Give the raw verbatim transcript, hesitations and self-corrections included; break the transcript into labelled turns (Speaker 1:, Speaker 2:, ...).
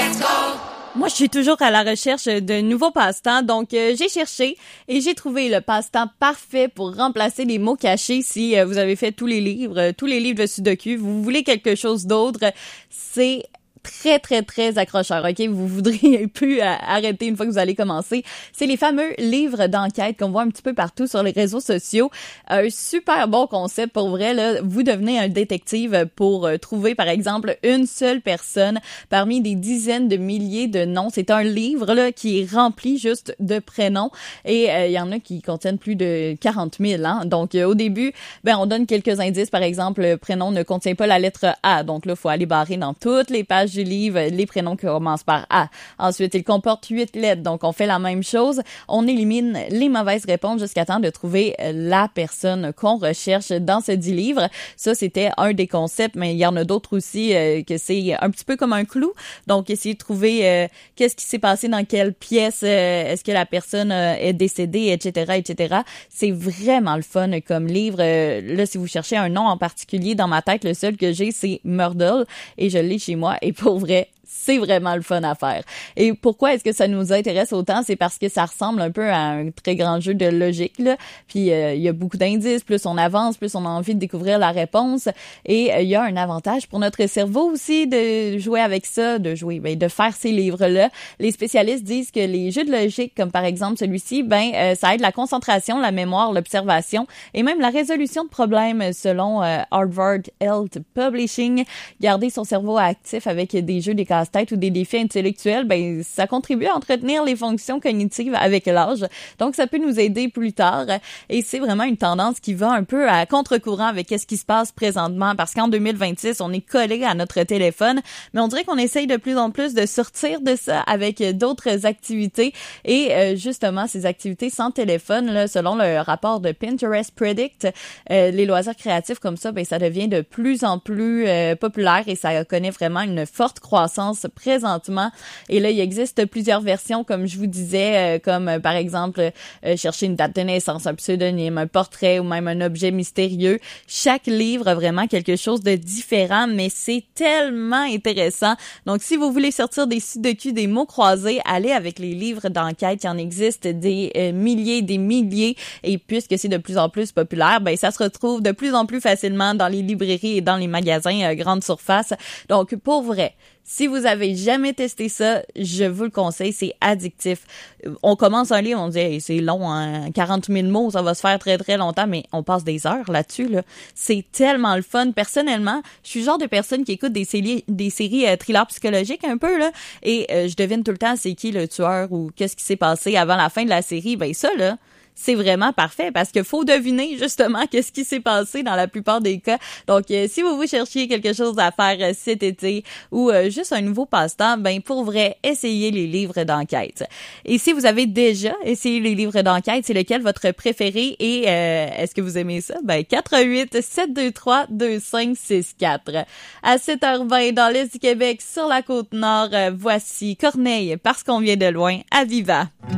Speaker 1: Moi, je suis toujours à la recherche de nouveaux passe-temps, donc euh, j'ai cherché et j'ai trouvé le passe-temps parfait pour remplacer les mots cachés. Si euh, vous avez fait tous les livres, euh, tous les livres de Sudoku, vous voulez quelque chose d'autre, c'est très, très, très accrocheur, OK? Vous voudriez plus euh, arrêter une fois que vous allez commencer. C'est les fameux livres d'enquête qu'on voit un petit peu partout sur les réseaux sociaux. Un super bon concept pour vrai, là. Vous devenez un détective pour euh, trouver, par exemple, une seule personne parmi des dizaines de milliers de noms. C'est un livre, là, qui est rempli juste de prénoms et il euh, y en a qui contiennent plus de quarante mille, hein. Donc, euh, au début, ben, on donne quelques indices. Par exemple, le prénom ne contient pas la lettre A. Donc là, il faut aller barrer dans toutes les pages du livre les prénoms qui commencent par A. Ensuite, il comporte huit lettres, donc on fait la même chose. On élimine les mauvaises réponses jusqu'à temps de trouver la personne qu'on recherche dans ce dit livre. Ça, c'était un des concepts, mais il y en a d'autres aussi euh, que c'est un petit peu comme un clou. Donc, essayer de trouver euh, qu'est-ce qui s'est passé dans quelle pièce, euh, est-ce que la personne euh, est décédée, et cetera, et cetera. C'est vraiment le fun comme livre. Euh, là, si vous cherchez un nom en particulier, dans ma tête, le seul que j'ai, c'est Myrtle et je l'ai chez moi. Et pour vrai, c'est vraiment le fun à faire. Et pourquoi est-ce que ça nous intéresse autant? C'est parce que ça ressemble un peu à un très grand jeu de logique, là. Puis, euh, il y a beaucoup d'indices. Plus on avance, plus on a envie de découvrir la réponse. Et euh, il y a un avantage pour notre cerveau aussi de jouer avec ça, de jouer, ben, de faire ces livres-là. Les spécialistes disent que les jeux de logique, comme par exemple celui-ci, ben, euh, ça aide la concentration, la mémoire, l'observation et même la résolution de problèmes selon euh, Harvard Health Publishing. Garder son cerveau actif avec des jeux, des casse-tête ou des défis intellectuels, ben ça contribue à entretenir les fonctions cognitives avec l'âge. Donc, ça peut nous aider plus tard. Et c'est vraiment une tendance qui va un peu à contre-courant avec ce qui se passe présentement. Parce qu'en deux mille vingt-six, on est collé à notre téléphone, mais on dirait qu'on essaye de plus en plus de sortir de ça avec d'autres activités. Et euh, justement, ces activités sans téléphone, là, selon le rapport de Pinterest Predict, euh, les loisirs créatifs comme ça, ben ça devient de plus en plus euh, populaire et ça connaît vraiment une forte croissance présentement. Et là, il existe plusieurs versions, comme je vous disais, euh, comme euh, par exemple euh, chercher une date de naissance, un pseudonyme, un portrait ou même un objet mystérieux. Chaque livre a vraiment quelque chose de différent, mais c'est tellement intéressant. Donc, si vous voulez sortir des sudoku, des mots croisés, allez avec les livres d'enquête. Il en existe des euh, milliers, des milliers. Et puisque c'est de plus en plus populaire, ben ça se retrouve de plus en plus facilement dans les librairies et dans les magasins euh, grande surface. Donc, pour vrai, si vous avez jamais testé ça, je vous le conseille, c'est addictif. On commence un livre, on dit hey, c'est long, hein, quarante mille mots, ça va se faire très très longtemps, mais on passe des heures là-dessus, là. C'est tellement le fun. Personnellement, je suis le genre de personne qui écoute des séries, des séries euh, thrillers psychologiques un peu, là, et euh, je devine tout le temps c'est qui le tueur ou qu'est-ce qui s'est passé avant la fin de la série. Ben ça, là, c'est vraiment parfait parce qu'il faut deviner justement qu'est-ce qui s'est passé dans la plupart des cas. Donc, euh, si vous vous cherchiez quelque chose à faire euh, cet été ou euh, juste un nouveau passe-temps, ben pour vrai, essayez les livres d'enquête. Et si vous avez déjà essayé les livres d'enquête, c'est lequel votre préféré et euh, est-ce que vous aimez ça? Ben quatre un huit, sept deux trois, deux cinq six quatre. À sept heures vingt dans l'Est du Québec, sur la Côte-Nord, euh, voici Corneille, parce qu'on vient de loin, à Viva.